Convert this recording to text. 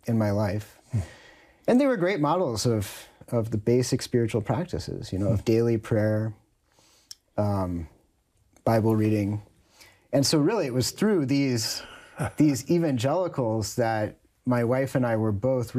in my life. And they were great models of the basic spiritual practices, of daily prayer, Bible reading. And so really it was through these evangelicals that my wife and I were both